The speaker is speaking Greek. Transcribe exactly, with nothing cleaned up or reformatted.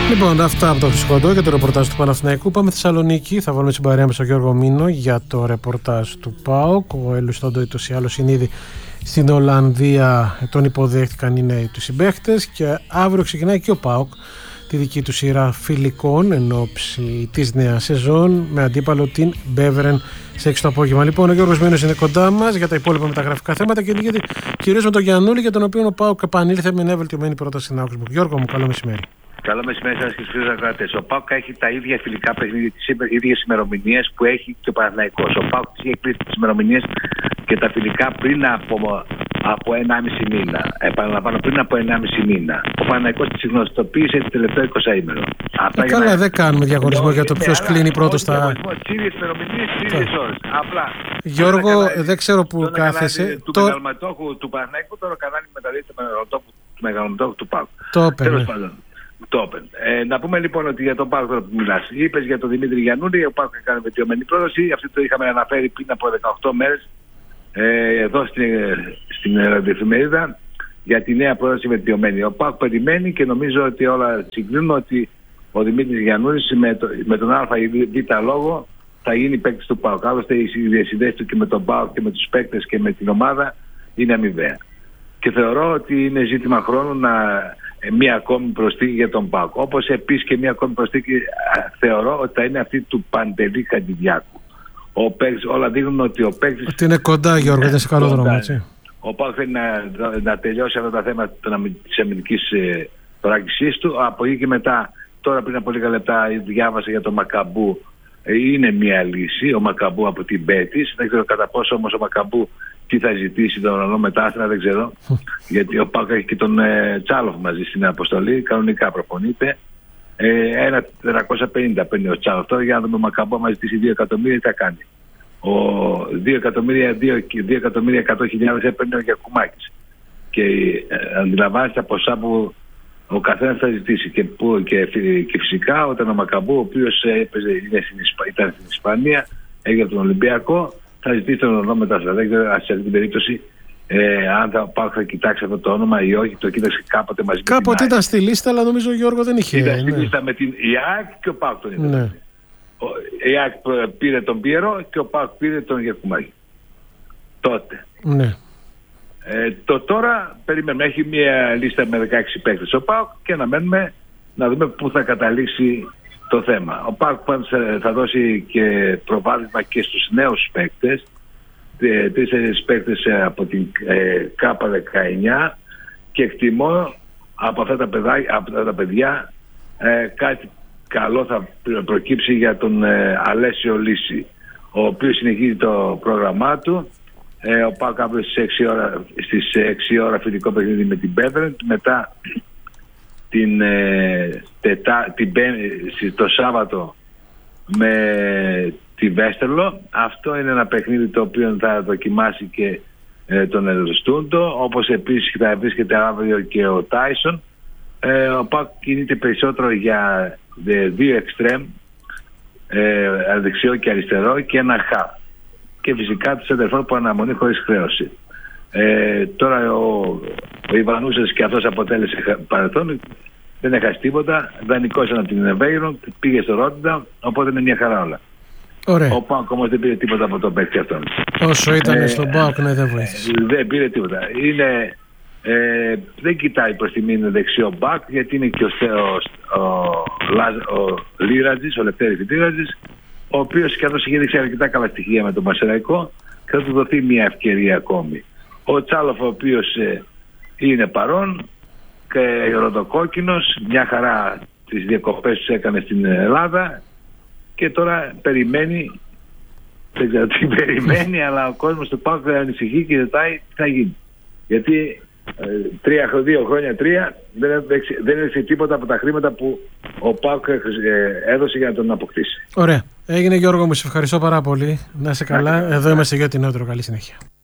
Λοιπόν, αυτά από το Φυσικοντό και το ρεπορτάζ του Παναθηναϊκού. Πάμε στη Θεσσαλονίκη. Θα βάλουμε στην παρέα μας τον Γιώργο Μήνο για το ρεπορτάζ του ΠΑΟΚ. Ο Ελουστόντο ούτως ή άλλως είναι ήδη στην Ολλανδία. Τον υποδέχτηκαν οι νέοι του συμπαίχτες. Και αύριο ξεκινάει και ο ΠΑΟΚ τη δική του σειρά φιλικών εν ώψη της νέας σεζόν με αντίπαλο την Μπέβερεν σε έξι το απόγευμα. Λοιπόν, ο Γιώργος Μήνος είναι κοντά μας για τα υπόλοιπα μεταγραφικά θέματα και λίγη κυρίως με τον Γιαννούλη, για τον οποίο ο ΠΑΟΚ επανήλθε με νέα βελτιωμένη πρόταση στην Augsburg. Γιώργο μου, καλό μεσημέρι. Καλό μεσημέρι σας και στους φίλους ακροατές. Ο ΠΑΟΚ έχει τα ίδια φιλικά παιχνίδια, τις ίδιες ημερομηνίες που έχει και ο Παναθηναϊκός. Ο ΠΑΟΚ έχει κλείσει τις ημερομηνίες και τα φιλικά πριν από, από ενάμιση μήνα. Επαναλαμβάνω, πριν από ενάμιση μήνα. Ο Παναθηναϊκός τις γνωστοποίησε το τελευταίο εικοσαήμερο. Ε, καλά, να... δεν κάνουμε διαγωνισμό για το ποιος κλείνει πρώτος στα... Τις ίδιες ημερομηνίες, τις ίδιες ώρες. Απλά. Γιώργο, κανάλι, δεν ξέρω που κάθεσαι. Του το... μεγαλομετόχου του Παναθηναϊκού, τώρα κανάλι μεταδίδεται του μεγαλομετόχου του ΠΑΟΚ. Το έπαιρνε. Το ε, να πούμε λοιπόν ότι για τον ΠΑΟΚ που μιλάς. Είπες για τον Δημήτρη Γιαννούλη, ο ΠΑΟΚ έκανε βελτιωμένη πρόταση. Αυτή το είχαμε αναφέρει πριν από δεκαοκτώ μέρες ε, εδώ στην, στην εφημερίδα για τη νέα πρόταση βελτιωμένη. Ο ΠΑΟΚ περιμένει και νομίζω ότι όλα συγκλίνουν ότι ο Δημήτρης Γιαννούλης με, το, με τον Α ή Β λόγο θα γίνει παίκτης του ΠΑΟΚ. Άλλωστε οι διασυνδέσεις του και με τον ΠΑΟΚ και με τους παίκτες και με την ομάδα είναι αμοιβαία. Και θεωρώ ότι είναι ζήτημα χρόνου να μία ακόμη προσθήκη για τον ΠΑΟΚ. Όπως επίσης και μία ακόμη προσθήκη θεωρώ ότι θα είναι αυτή του Παντελή Χατζηδιάκου. Ο παίκτης, όλα δείχνουν ότι ο παίκτης... Ότι είναι κοντά, Γιώργο, είναι σε καλό δρόμο, έτσι. Ο ΠΑΟΚ θέλει να, να τελειώσει αυτά τα θέματα της αμυντικής ε, παράγγισής του. Από εκεί και μετά, τώρα πριν από λίγα λεπτά διάβασα για τον Μακαμπού. Ε, είναι μία λύση, ο Μακαμπού από την Μπέτης. Δεν ξέρω κατά πόσο όμως ο Μακαμπού τι θα ζητήσει τον Ορανό μετάστρα, δεν ξέρω. Γιατί ο ΠΑΟΚ έχει και τον ε, Τσάλοφ μαζί στην αποστολή, κανονικά προπονείται. Ε, ένα τετρακόσια πενήντα παίρνει ο Τσάλοφ. Τώρα για να δούμε ο Μακαμπό, μα ζητήσει δύο εκατομμύρια, τι θα κάνει. Ο δύο εκατομμύρια εκατό χιλιάδες έπαιρνε ο Γιακουμάκης. Και ε, αντιλαμβάνεστε τα ποσά που ο καθένας θα ζητήσει. Και, που, και, και φυσικά όταν ο Μακαμπού, ο οποίος έπαιζε, ήταν στην Ισπανία, έγινε τον Ολυμπιακό, θα ζητήσει τον ονό μετάστρα. Δεν ξέρω σε αυτή την περίπτωση ε, αν θα, θα κοιτάξει αυτό το όνομα ή όχι. Το κοίταξε κάποτε μαζί. Κάποτε ήταν στη λίστα, αλλά νομίζω ο Γιώργο δεν είχε. Ήταν στη ναι. λίστα με την ΙΑΚ και ο ΠΑΟΚ τον είδε. Ναι. Η ΙΑΚ πήρε τον Πιέρο και ο ΠΑΟΚ πήρε τον Γιακουμάκη. Τότε. Ναι. Ε, το τώρα περιμένουμε. Έχει μια λίστα με δεκαέξι παίκτες ο ΠΑΟΚ και αναμένουμε να δούμε πού θα καταλήξει το θέμα. Ο ΠΑΟΚ θα δώσει και προβάδισμα και στους νέους παίκτες, τέσσερις παίκτες από την ε, ΚΑΠΑ δεκαεννιά και εκτιμώ από αυτά τα, παιδά, από αυτά τα παιδιά ε, κάτι καλό θα προκύψει για τον ε, Αλέσιο Λύση, ο οποίος συνεχίζει το πρόγραμμά του. Ε, ο ΠΑΟΚ αύριο στις έξι ώρα, στις έξι ώρα φιλικό παιχνίδι με την Μπέβερεν, μετά την, ε, τετά, την, το Σάββατο με τη Βέστερλο. Αυτό είναι ένα παιχνίδι το οποίο θα δοκιμάσει και ε, τον Ελστούντο, όπως επίσης θα βρίσκεται αύριο και ο Τάισον. Ε, ο ΠΑΟΚ κινείται περισσότερο για ε, δύο εξτρέμ, ε, δεξιό και αριστερό, και ένα χαφ. Και φυσικά τους αδερφών που αναμονεί χωρίς χρέωση. Ε, τώρα ο, ο Ιβανούσας και αυτός αποτέλεσε παρελθόν, δεν έχασε τίποτα, δανεικός από την Εβέιρον, πήγε στο Ρότινταμ, οπότε είναι μια χαρά όλα. Ωραία. Ο ΠΑΟΚ όμως δεν πήρε τίποτα από τον παίκτη αυτόν. Όσο ήταν ε, στον ΠΑΟΚ, ναι, δεν βοήθησε. Δεν πήρε τίποτα. Είναι, ε, δεν κοιτάει προς τη μήνυ δεξιό μπακ, γιατί είναι και ο, ο, ο, ο Λίρατζης, ο Λευτέρης Λίρατζης, ο οποίος και αυτός είχε δείξει αρκετά καλά στοιχεία με τον Μασεραϊκό και θα του δοθεί μια ευκαιρία ακόμη. Ο Τσάλοφ, ο οποίος ε, είναι παρόν και ροδοκόκκινος, μια χαρά τις διακοπές τους έκανε στην Ελλάδα και τώρα περιμένει, δεν ξέρω τι περιμένει, αλλά ο κόσμος του ΠΑΟΚ ανησυχεί και ζητάει τι θα γίνει. Γιατί ε, τρία, δύο χρόνια, τρία, δεν, δεν έδειξε τίποτα από τα χρήματα που ο ΠΑΟΚ ε, έδωσε για να τον αποκτήσει. Ωραία. Έγινε, Γιώργο μου, σε ευχαριστώ πάρα πολύ. Να είσαι καλά. Εδώ είμαστε για την Νότρο. Καλή συνέχεια.